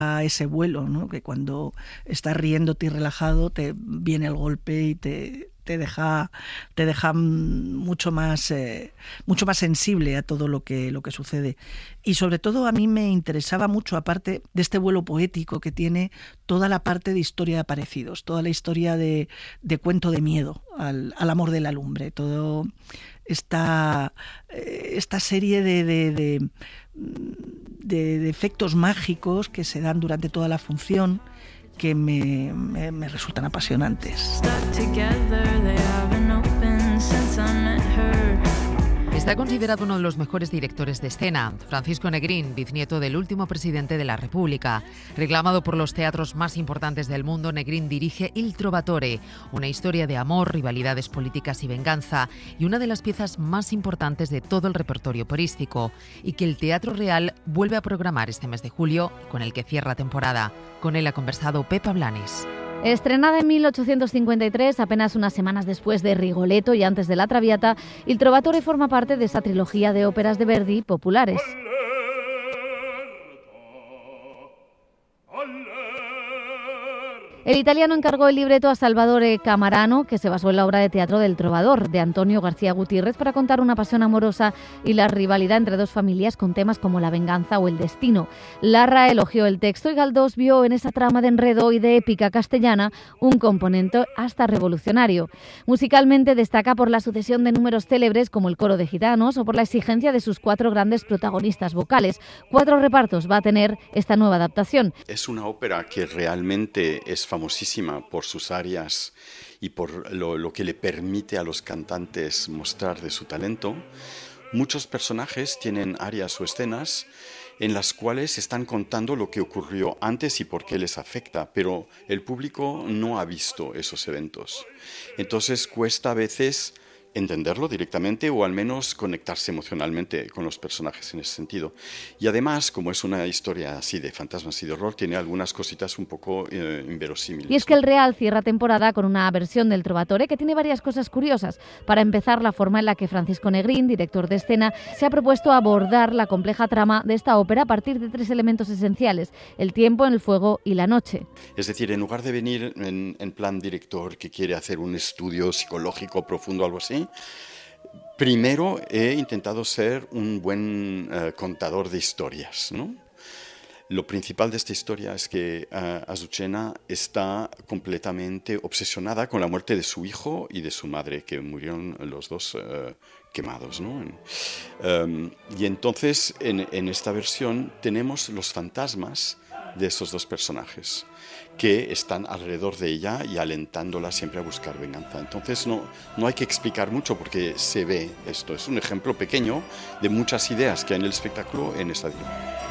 a ese vuelo, ¿no? Que cuando estás riéndote y relajado te viene el golpe y te deja mucho más sensible a todo lo que sucede. Y sobre todo a mí me interesaba mucho, aparte de este vuelo poético que tiene, toda la parte de historia de aparecidos, toda la historia de cuento de miedo al amor de la lumbre, todo esta serie de efectos mágicos que se dan durante toda la función, que me resultan apasionantes. Está considerado uno de los mejores directores de escena. Francisco Negrín, bisnieto del último presidente de la República. Reclamado por los teatros más importantes del mundo, Negrín dirige Il Trovatore, una historia de amor, rivalidades políticas y venganza, y una de las piezas más importantes de todo el repertorio operístico, y que el Teatro Real vuelve a programar este mes de julio, con el que cierra temporada. Con él ha conversado Pepa Blanes. Estrenada en 1853, apenas unas semanas después de Rigoletto y antes de La Traviata, Il Trovatore forma parte de esa trilogía de óperas de Verdi populares. El italiano encargó el libreto a Salvatore Camarano, que se basó en la obra de teatro del Trovador, de Antonio García Gutiérrez, para contar una pasión amorosa y la rivalidad entre dos familias con temas como la venganza o el destino. Larra elogió el texto y Galdós vio en esa trama de enredo y de épica castellana un componente hasta revolucionario. Musicalmente destaca por la sucesión de números célebres como el coro de gitanos o por la exigencia de sus 4 grandes protagonistas vocales. 4 repartos va a tener esta nueva adaptación. Es una ópera que realmente es famosísima por sus arias y por lo que le permite a los cantantes mostrar de su talento. Muchos personajes tienen arias o escenas en las cuales están contando lo que ocurrió antes y por qué les afecta, pero el público no ha visto esos eventos. Entonces cuesta a veces entenderlo directamente o al menos conectarse emocionalmente con los personajes en ese sentido. Y además, como es una historia así de fantasmas y de horror, tiene algunas cositas un poco inverosímiles. Y es que el Real cierra temporada con una versión del Trovatore que tiene varias cosas curiosas. Para empezar, la forma en la que Francisco Negrín, director de escena, se ha propuesto abordar la compleja trama de esta ópera a partir de 3 elementos esenciales: el tiempo, el fuego y la noche. Es decir, en lugar de venir en plan director que quiere hacer un estudio psicológico profundo o algo así, primero he intentado ser un buen contador de historias, ¿no? Lo principal de esta historia es que Azucena está completamente obsesionada con la muerte de su hijo y de su madre, que murieron los dos quemados, ¿no? Y entonces en esta versión tenemos los fantasmas de esos dos personajes que están alrededor de ella y alentándola siempre a buscar venganza. Entonces no hay que explicar mucho porque se ve esto. Es un ejemplo pequeño de muchas ideas que hay en el espectáculo en esta dirección.